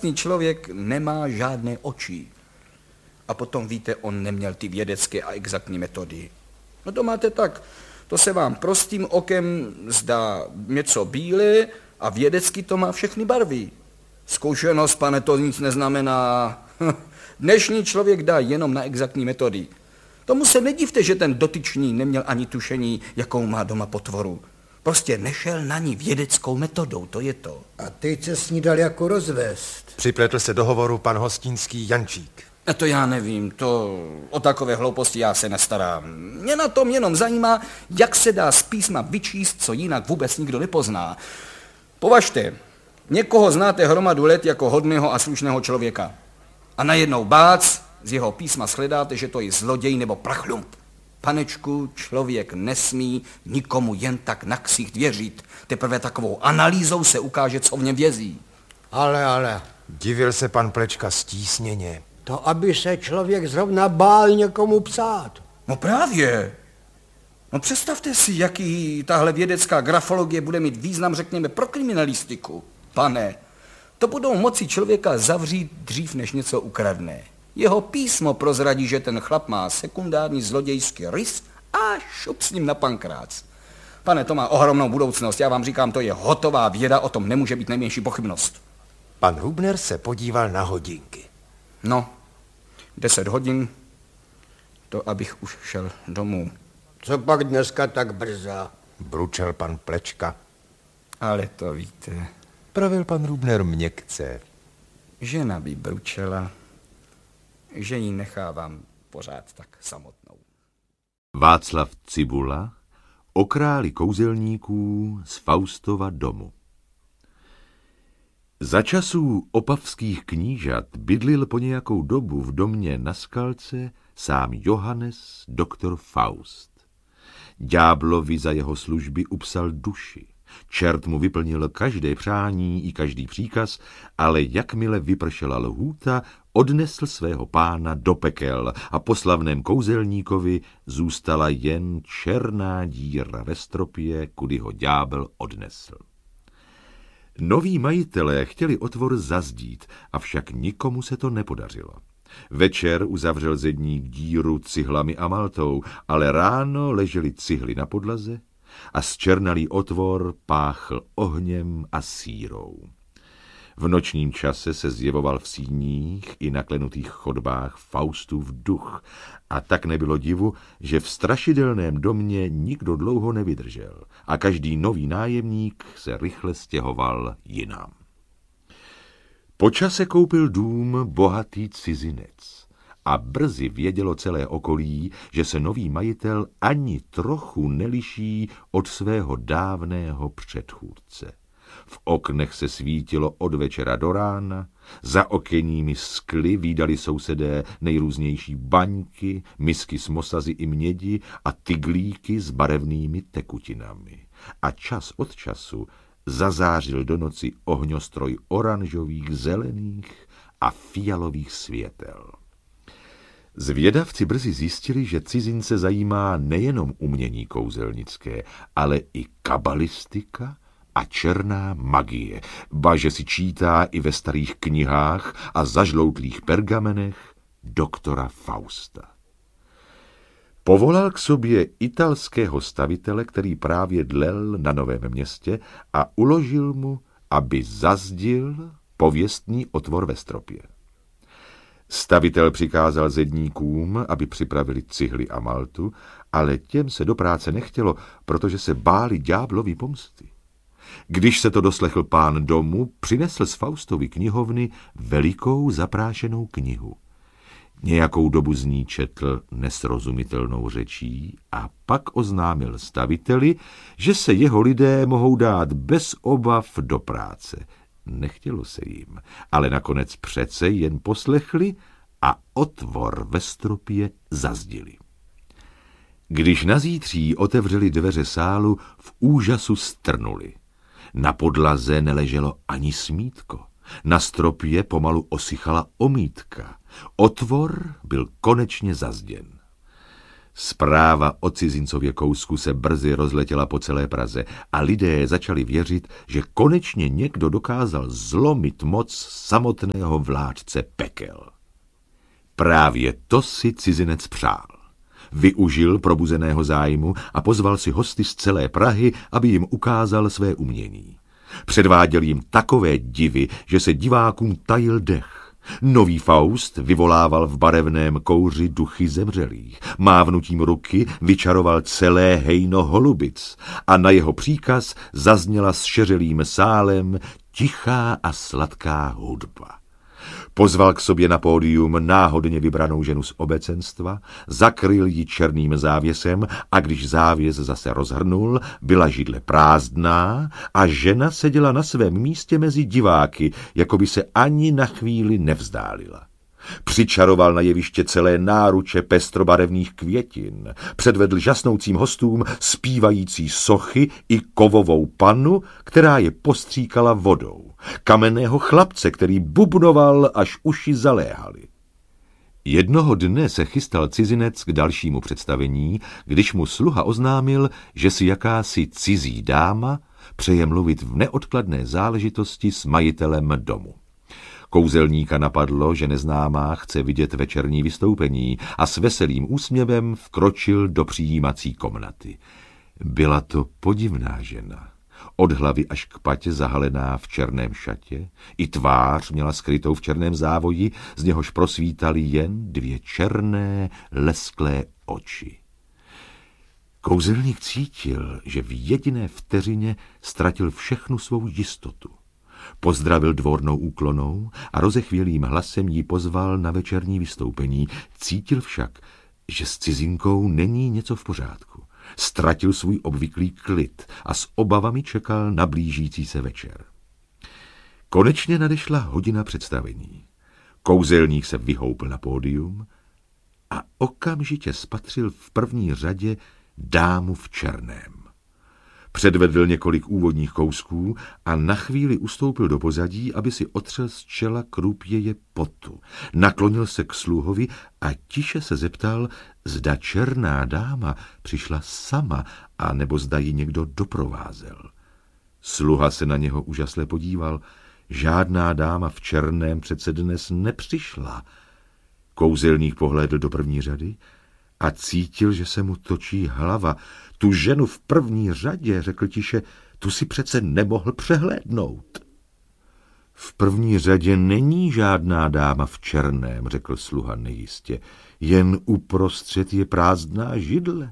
šťastný člověk nemá žádné oči. A potom víte, on neměl ty vědecké a exaktní metody. No to máte tak, to se vám prostým okem zdá něco bílé a vědecky to má všechny barvy. Zkušenost, pane, to nic neznamená. Dnešní člověk dá jenom na exaktní metody. Tomu se nedivte, že ten dotyčný neměl ani tušení, jakou má doma potvoru. Prostě nešel na ní vědeckou metodou, to je to. A teď se s ní dal jako rozvést. Připletl se do hovoru pan hostinský Jančík. A to já nevím, o takové hlouposti já se nestarám. Mě na tom jenom zajímá, jak se dá z písma vyčíst, co jinak vůbec nikdo nepozná. Považte, někoho znáte hromadu let jako hodného a slušného člověka. A najednou bác, z jeho písma shledáte, že to je zloděj nebo prachlump. Panečku, člověk nesmí nikomu jen tak na ksicht věřit. Teprve takovou analýzou se ukáže, co v něm vězí. Ale. Divil se pan Plečka stísněně. To, aby se člověk zrovna bál někomu psát. No právě. No představte si, jaký tahle vědecká grafologie bude mít význam, řekněme, pro kriminalistiku. Pane, to budou moci člověka zavřít dřív, než něco ukradne. Jeho písmo prozradí, že ten chlap má sekundární zlodějský rys a šup s ním na pankrác. Pane, to má ohromnou budoucnost. Já vám říkám, to je hotová věda, o tom nemůže být nejmenší pochybnost. Pan Hubner se podíval na hodinky. No, 10 hodin, to abych už šel domů. Co pak dneska tak brzo? Bručel pan Plečka. Ale to víte. Pravil pan Hubner měkce. Žena by bručela, že ji nechávám pořád tak samotnou. Václav Cibula o králi kouzelníků z Faustova domu. Za časů opavských knížat bydlil po nějakou dobu v domě na Skalce sám Johannes doktor Faust. Ďáblovi za jeho služby upsal duši. Čert mu vyplnil každé přání i každý příkaz, ale jakmile vypršela lhůta, odnesl svého pána do pekel a po slavném kouzelníkovi zůstala jen černá díra ve stropě, kudy ho ďábel odnesl. Noví majitelé chtěli otvor zazdít, avšak nikomu se to nepodařilo. Večer uzavřel zedník díru cihlami a maltou, ale ráno ležely cihly na podlaze a zčernalý otvor páchl ohněm a sírou. V nočním čase se zjevoval v síních i na klenutých chodbách Faustův duch a tak nebylo divu, že v strašidelném domě nikdo dlouho nevydržel a každý nový nájemník se rychle stěhoval jinam. Po čase koupil dům bohatý cizinec a brzy vědělo celé okolí, že se nový majitel ani trochu neliší od svého dávného předchůdce. V oknech se svítilo od večera do rána, za okenními skly vídali sousedé nejrůznější baňky, misky s mosazy i mědi a tyglíky s barevnými tekutinami. A čas od času zazářil do noci ohňostroj oranžových, zelených a fialových světel. Zvědavci brzy zjistili, že cizince zajímá nejenom umění kouzelnické, ale i kabalistika a černá magie, ba že si čítá i ve starých knihách a zažloutlých pergamenech doktora Fausta. Povolal k sobě italského stavitele, který právě dlel na Novém Městě a uložil mu, aby zazdil pověstný otvor ve stropě. Stavitel přikázal zedníkům, aby připravili cihly a maltu, ale těm se do práce nechtělo, protože se báli ďáblovy pomsty. Když se to doslechl pán domu, přinesl z Faustovy knihovny velikou zaprášenou knihu. Nějakou dobu z ní četl nesrozumitelnou řečí a pak oznámil staviteli, že se jeho lidé mohou dát bez obav do práce. Nechtělo se jim, ale nakonec přece jen poslechli a otvor ve stropě zazdili. Když nazítří otevřeli dveře sálu, v úžasu strnuli. Na podlaze neleželo ani smítko. Na stropě pomalu osychala omítka. Otvor byl konečně zazděn. Zpráva o cizincově kousku se brzy rozletěla po celé Praze a lidé začali věřit, že konečně někdo dokázal zlomit moc samotného vládce pekel. Právě to si cizinec přál. Využil probuzeného zájmu a pozval si hosty z celé Prahy, aby jim ukázal své umění. Předváděl jim takové divy, že se divákům tajil dech. Nový Faust vyvolával v barevném kouři duchy zemřelých, mávnutím ruky vyčaroval celé hejno holubic a na jeho příkaz zazněla s šeřelým sálem tichá a sladká hudba. Pozval k sobě na pódium náhodně vybranou ženu z obecenstva, zakryl ji černým závěsem a když závěs zase rozhrnul, byla židle prázdná a žena seděla na svém místě mezi diváky, jako by se ani na chvíli nevzdálila. Přičaroval na jeviště celé náruče pestrobarevných květin, předvedl žasnoucím hostům zpívající sochy i kovovou pannu, která je postříkala vodou, kamenného chlapce, který bubnoval, až uši zaléhaly. Jednoho dne se chystal cizinec k dalšímu představení, když mu sluha oznámil, že si jakási cizí dáma přeje mluvit v neodkladné záležitosti s majitelem domu. Kouzelníka napadlo, že neznámá chce vidět večerní vystoupení a s veselým úsměvem vkročil do přijímací komnaty. Byla to podivná žena. Od hlavy až k patě zahalená v černém šatě, i tvář měla skrytou v černém závoji, z něhož prosvítaly jen dvě černé, lesklé oči. Kouzelník cítil, že v jediné vteřině ztratil všechnu svou jistotu. Pozdravil dvornou úklonou a rozechvělým hlasem jí pozval na večerní vystoupení. Cítil však, že s cizinkou není něco v pořádku. Ztratil svůj obvyklý klid a s obavami čekal na blížící se večer. Konečně nadešla hodina představení. Kouzelník se vyhoupl na pódium a okamžitě spatřil v první řadě dámu v černém. Předvedl několik úvodních kousků a na chvíli ustoupil do pozadí, aby si otřel z čela krupěje potu. Naklonil se k sluhovi a tiše se zeptal, zda černá dáma přišla sama, a nebo zda ji někdo doprovázel. Sluha se na něho úžasle podíval. Žádná dáma v černém přece dnes nepřišla. Kouzelník pohlédl do první řady a cítil, že se mu točí hlava. Tu ženu v první řadě, řekl tiše, tu si přece nemohl přehlédnout. V první řadě není žádná dáma v černém, řekl sluha nejistě, jen uprostřed je prázdná židle.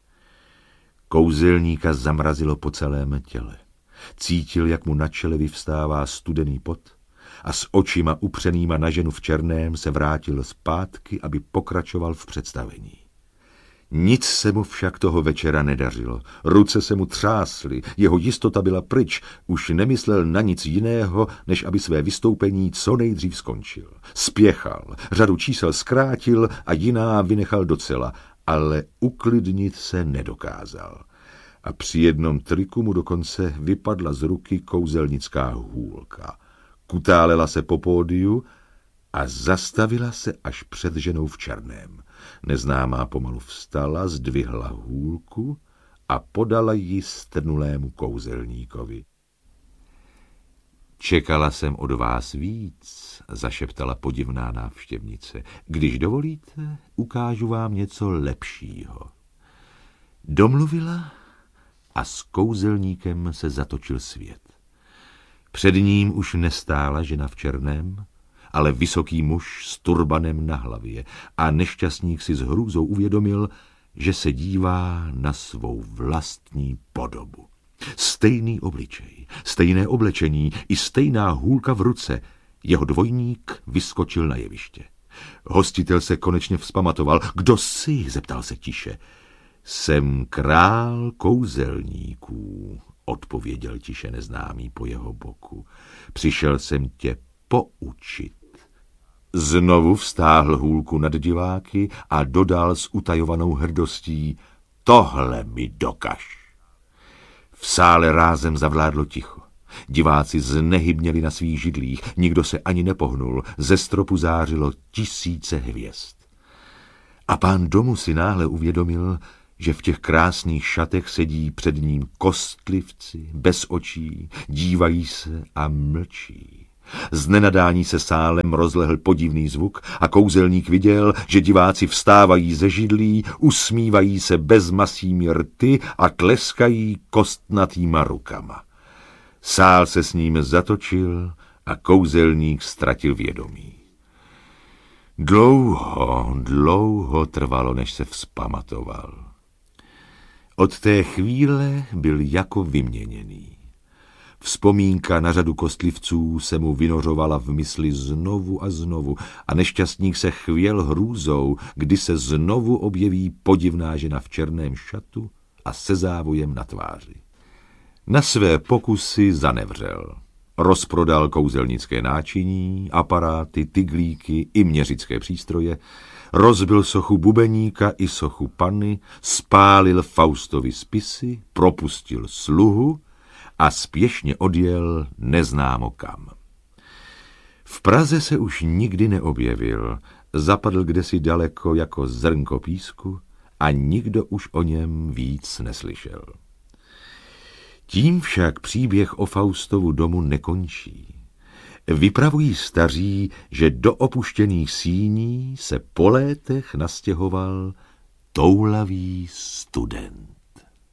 Kouzelníka zamrazilo po celém těle. Cítil, jak mu na čele vyvstává studený pot a s očima upřenýma na ženu v černém se vrátil zpátky, aby pokračoval v představení. Nic se mu však toho večera nedařilo. Ruce se mu třásly, jeho jistota byla pryč, už nemyslel na nic jiného, než aby své vystoupení co nejdřív skončil. Spěchal, řadu čísel zkrátil a jiná vynechal docela, ale uklidnit se nedokázal. A při jednom triku mu dokonce vypadla z ruky kouzelnická hůlka. Kutálela se po pódiu a zastavila se až před ženou v černém. Neznámá pomalu vstala, zdvihla hůlku a podala ji strnulému kouzelníkovi. Čekala jsem od vás víc, zašeptala podivná návštěvnice. Když dovolíte, ukážu vám něco lepšího. Domluvila a s kouzelníkem se zatočil svět. Před ním už nestála žena v černém, ale vysoký muž s turbanem na hlavě a nešťastník si s hrůzou uvědomil, že se dívá na svou vlastní podobu. Stejný obličej, stejné oblečení i stejná hůlka v ruce. Jeho dvojník vyskočil na jeviště. Hostitel se konečně vzpamatoval. Kdo jsi? Zeptal se tiše. Jsem král kouzelníků, odpověděl tiše neznámý po jeho boku. Přišel jsem tě poučit. Znovu vztáhl hůlku nad diváky a dodal s utajovanou hrdostí, tohle mi dokaž. V sále rázem zavládlo ticho. Diváci znehybněli na svých židlích, nikdo se ani nepohnul, ze stropu zářilo tisíce hvězd. A pán domu si náhle uvědomil, že v těch krásných šatech sedí před ním kostlivci, bez očí, dívají se a mlčí. Z nenadání se sálem rozlehl podivný zvuk a kouzelník viděl, že diváci vstávají ze židlí, usmívají se bezmasými rty a tleskají kostnatýma rukama. Sál se s ním zatočil a kouzelník ztratil vědomí. Dlouho trvalo, než se vzpamatoval. Od té chvíle byl jako vyměněný. Vzpomínka na řadu kostlivců se mu vynořovala v mysli znovu a znovu a nešťastník se chvěl hrůzou, kdy se znovu objeví podivná žena v černém šatu a se závojem na tváři. Na své pokusy zanevřel. Rozprodal kouzelnické náčiní, aparáty, tyglíky i měřické přístroje, rozbil sochu bubeníka i sochu panny, spálil Faustovi spisy, propustil sluhu a spěšně odjel neznámo kam. V Praze se už nikdy neobjevil, zapadl kdesi daleko jako zrnko písku a nikdo už o něm víc neslyšel. Tím však příběh o Faustovu domu nekončí. Vypravují staří, že do opuštěných síní se po létech nastěhoval toulavý student.